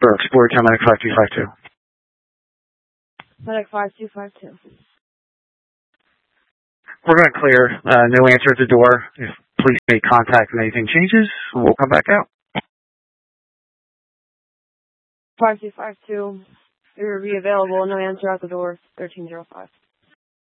for Explorer 10 Medic 5252. Medic 5252. We're going to clear. No answer at the door. If police make contact and anything changes, we'll come back out. 5252. You'll be available. No answer at the door. 1305.